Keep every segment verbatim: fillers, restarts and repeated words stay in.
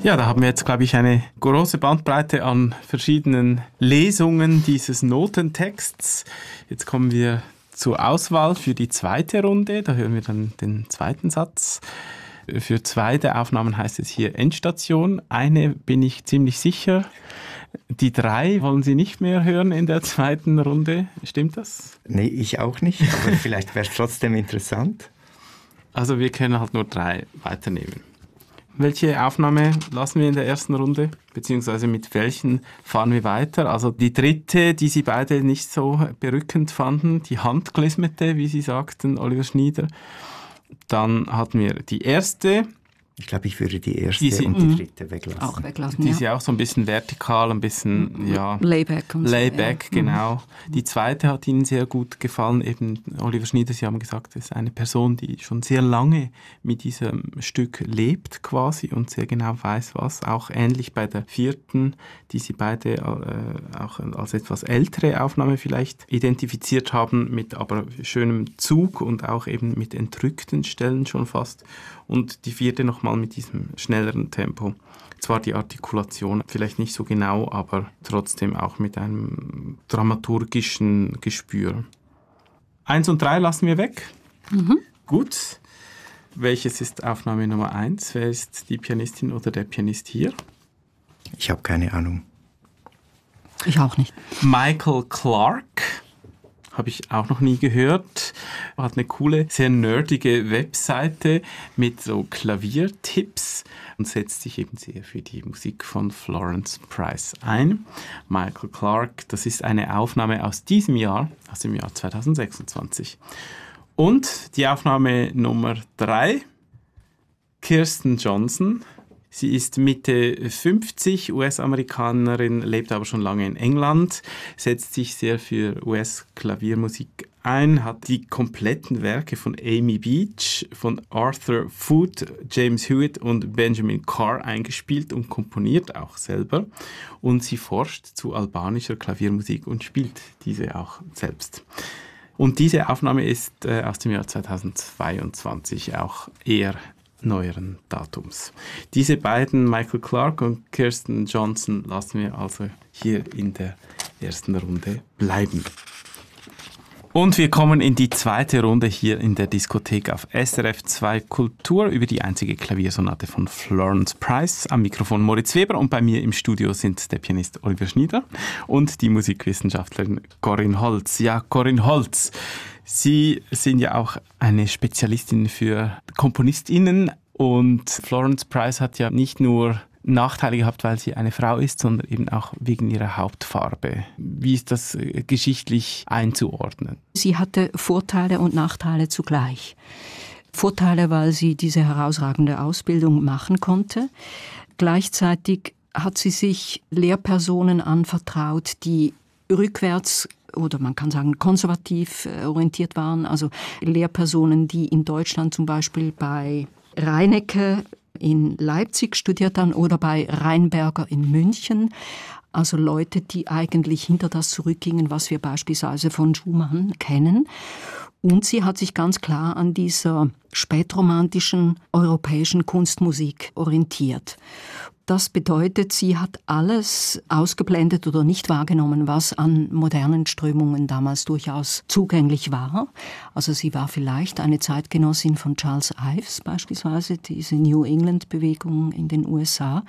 Ja, da haben wir jetzt, glaube ich, eine große Bandbreite an verschiedenen Lesungen dieses Notentexts. Jetzt kommen wir zur Auswahl für die zweite Runde. Da hören wir dann den zweiten Satz. Für zwei der Aufnahmen heißt es hier Endstation. Eine bin ich ziemlich sicher. Die drei wollen Sie nicht mehr hören in der zweiten Runde. Stimmt das? Nee, ich auch nicht, aber vielleicht wäre es trotzdem interessant. Also wir können halt nur drei weiternehmen. Welche Aufnahme lassen wir in der ersten Runde? Beziehungsweise mit welchen fahren wir weiter? Also die dritte, die Sie beide nicht so berückend fanden, die handgelismete, wie Sie sagten, Oliver Schnieder. Dann hatten wir die erste. Ich glaube, ich würde die erste Die Sie- und die dritte weglassen. Auch weglassen, Die ja. ist ja auch so ein bisschen vertikal, ein bisschen, ja... Layback und Layback, so. Ja. genau. Die zweite hat Ihnen sehr gut gefallen. Eben Oliver Schnieder, Sie haben gesagt, das ist eine Person, die schon sehr lange mit diesem Stück lebt quasi und sehr genau weiß, was. Auch ähnlich bei der vierten, die Sie beide äh, auch als etwas ältere Aufnahme vielleicht identifiziert haben, mit aber schönem Zug und auch eben mit entrückten Stellen schon fast. Und die vierte nochmal mit diesem schnelleren Tempo. Zwar die Artikulation vielleicht nicht so genau, aber trotzdem auch mit einem dramaturgischen Gespür. Eins und drei lassen wir weg. Mhm. Gut. Welches ist Aufnahme Nummer eins? Wer ist die Pianistin oder der Pianist hier? Ich habe keine Ahnung. Ich auch nicht. Michael Clark. Habe ich auch noch nie gehört. Hat eine coole, sehr nerdige Webseite mit so Klaviertipps und setzt sich eben sehr für die Musik von Florence Price ein. Michael Clark, das ist eine Aufnahme aus diesem Jahr, aus dem Jahr zwanzig sechsundzwanzig. Und die Aufnahme Nummer drei, Kirsten Johnson. Sie ist Mitte fünfzig, U S-Amerikanerin, lebt aber schon lange in England, setzt sich sehr für U S-Klaviermusik ein, hat die kompletten Werke von Amy Beach, von Arthur Foote, James Hewitt und Benjamin Carr eingespielt und komponiert auch selber. Und sie forscht zu albanischer Klaviermusik und spielt diese auch selbst. Und diese Aufnahme ist äh, aus dem Jahr zweitausendzweiundzwanzig, auch eher neueren Datums. Diese beiden, Michael Clark und Kirsten Johnson, lassen wir also hier in der ersten Runde bleiben. Und wir kommen in die zweite Runde hier in der Diskothek auf S R F zwei Kultur über die einzige Klaviersonate von Florence Price. Am Mikrofon Moritz Weber und bei mir im Studio sind der Pianist Oliver Schnieder und die Musikwissenschaftlerin Corinne Holz. Ja, Corinne Holz, Sie sind ja auch eine Spezialistin für KomponistInnen und Florence Price hat ja nicht nur Nachteile gehabt, weil sie eine Frau ist, sondern eben auch wegen ihrer Hautfarbe. Wie ist das geschichtlich einzuordnen? Sie hatte Vorteile und Nachteile zugleich. Vorteile, weil sie diese herausragende Ausbildung machen konnte. Gleichzeitig hat sie sich Lehrpersonen anvertraut, die rückwärts oder man kann sagen konservativ orientiert waren. Also Lehrpersonen, die in Deutschland zum Beispiel bei Reinecke in Leipzig studiert haben oder bei Reinberger in München. Also Leute, die eigentlich hinter das zurückgingen, was wir beispielsweise von Schumann kennen. Und sie hat sich ganz klar an dieser spätromantischen europäischen Kunstmusik orientiert. Das bedeutet, sie hat alles ausgeblendet oder nicht wahrgenommen, was an modernen Strömungen damals durchaus zugänglich war. Also sie war vielleicht eine Zeitgenossin von Charles Ives beispielsweise, diese New England-Bewegung in den U S A.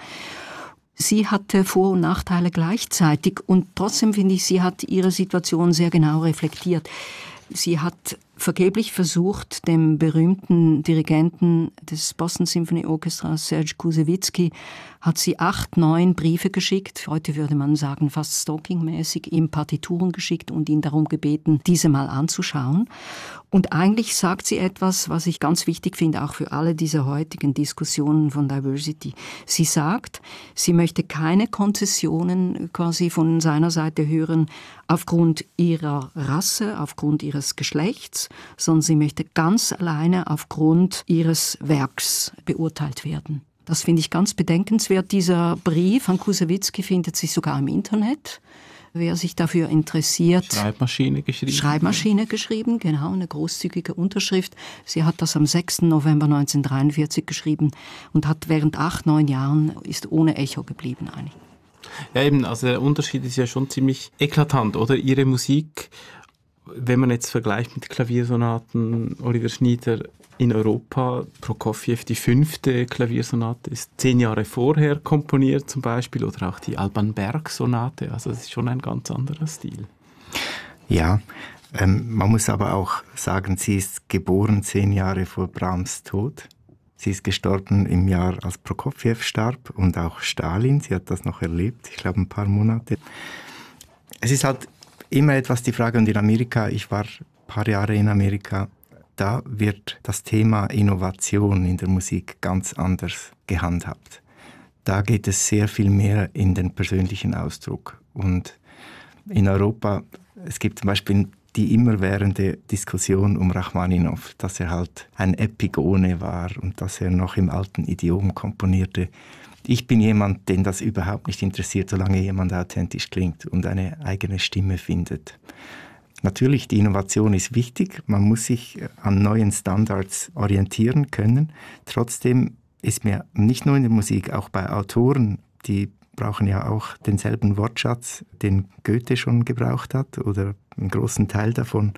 Sie hatte Vor- und Nachteile gleichzeitig und trotzdem finde ich, sie hat ihre Situation sehr genau reflektiert. Sie hat vergeblich versucht, dem berühmten Dirigenten des Boston Symphony Orchestra, Serge Koussevitzky, hat sie acht, neun Briefe geschickt, heute würde man sagen fast stalkingmäßig, ihm Partituren geschickt und ihn darum gebeten, diese mal anzuschauen. Und eigentlich sagt sie etwas, was ich ganz wichtig finde, auch für alle diese heutigen Diskussionen von Diversity. Sie sagt, sie möchte keine Konzessionen quasi von seiner Seite hören aufgrund ihrer Rasse, aufgrund ihres Geschlechts, sondern sie möchte ganz alleine aufgrund ihres Werks beurteilt werden. Das finde ich ganz bedenkenswert. Dieser Brief an Koussevitzky findet sich sogar im Internet. wer sich dafür interessiert. Schreibmaschine geschrieben. Schreibmaschine geschrieben, genau, eine großzügige Unterschrift. Sie hat das am sechsten November neunzehnhundertdreiundvierzig geschrieben und hat während acht, neun Jahren, ist ohne Echo geblieben eigentlich. Ja eben, also der Unterschied ist ja schon ziemlich eklatant, oder? Ihre Musik, wenn man jetzt vergleicht mit Klaviersonaten, Oliver Schnieder in Europa, Prokofjew, die fünfte Klaviersonate ist zehn Jahre vorher komponiert zum Beispiel, oder auch die Alban Berg Sonate, also das ist schon ein ganz anderer Stil. Ja, ähm, man muss aber auch sagen, sie ist geboren zehn Jahre vor Brahms Tod. Sie ist gestorben im Jahr, als Prokofjew starb und auch Stalin, sie hat das noch erlebt, ich glaube ein paar Monate. Es ist halt immer etwas die Frage, und in Amerika, ich war ein paar Jahre in Amerika, da wird das Thema Innovation in der Musik ganz anders gehandhabt. Da geht es sehr viel mehr in den persönlichen Ausdruck. Und in Europa, es gibt zum Beispiel die immerwährende Diskussion um Rachmaninow, dass er halt ein Epigone war und dass er noch im alten Idiom komponierte. Ich bin jemand, den das überhaupt nicht interessiert, solange jemand authentisch klingt und eine eigene Stimme findet. Natürlich, die Innovation ist wichtig, man muss sich an neuen Standards orientieren können. Trotzdem ist mir nicht nur in der Musik, auch bei Autoren, die brauchen ja auch denselben Wortschatz, den Goethe schon gebraucht hat oder einen großen Teil davon.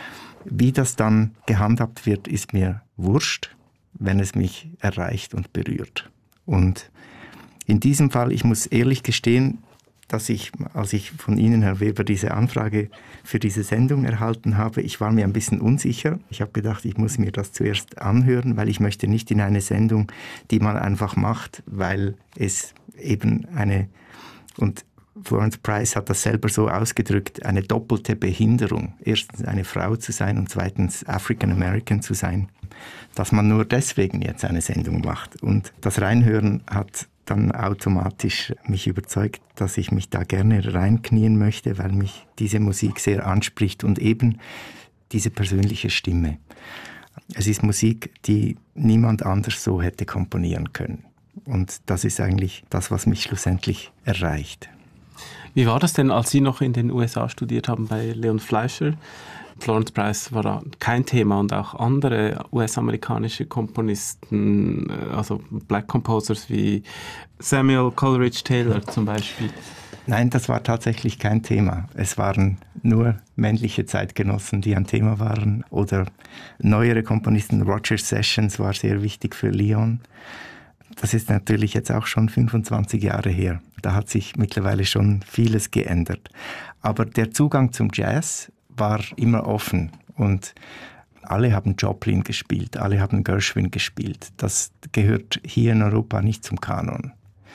Wie das dann gehandhabt wird, ist mir wurscht, wenn es mich erreicht und berührt. Und in diesem Fall, ich muss ehrlich gestehen, dass ich, als ich von Ihnen, Herr Weber, diese Anfrage für diese Sendung erhalten habe, ich war mir ein bisschen unsicher. Ich habe gedacht, ich muss mir das zuerst anhören, weil ich möchte nicht in eine Sendung, die man einfach macht, weil es eben eine, und Florence Price hat das selber so ausgedrückt, eine doppelte Behinderung. Erstens eine Frau zu sein und zweitens African American zu sein, dass man nur deswegen jetzt eine Sendung macht. Und das Reinhören hat dann automatisch mich überzeugt, dass ich mich da gerne reinknien möchte, weil mich diese Musik sehr anspricht und eben diese persönliche Stimme. Es ist Musik, die niemand anders so hätte komponieren können. Und das ist eigentlich das, was mich schlussendlich erreicht. Wie war das denn, als Sie noch in den U S A studiert haben bei Leon Fleischer? Florence Price war da kein Thema und auch andere U S-amerikanische Komponisten, also Black Composers wie Samuel Coleridge Taylor zum Beispiel. Nein, das war tatsächlich kein Thema. Es waren nur männliche Zeitgenossen, die ein Thema waren. Oder neuere Komponisten, Roger Sessions war sehr wichtig für Leon. Das ist natürlich jetzt auch schon fünfundzwanzig Jahre her. Da hat sich mittlerweile schon vieles geändert. Aber der Zugang zum Jazz war immer offen und alle haben Joplin gespielt, alle haben Gershwin gespielt. Das gehört hier in Europa nicht zum Kanon.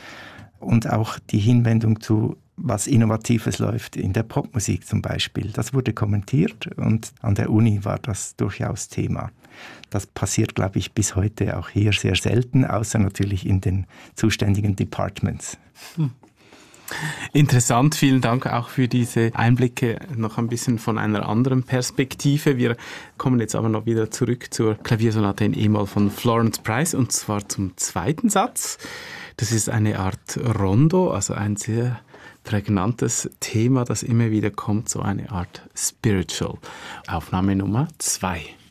Und auch die Hinwendung zu was Innovatives läuft in der Popmusik zum Beispiel, das wurde kommentiert und an der Uni war das durchaus Thema. Das passiert, glaube ich, bis heute auch hier sehr selten, außer natürlich in den zuständigen Departments. Hm. Interessant, vielen Dank auch für diese Einblicke, noch ein bisschen von einer anderen Perspektive. Wir kommen jetzt aber noch wieder zurück zur Klaviersonate in E-Moll von Florence Price und zwar zum zweiten Satz. Das ist eine Art Rondo, also ein sehr prägnantes Thema, das immer wieder kommt, so eine Art Spiritual. Aufnahme Nummer zwei.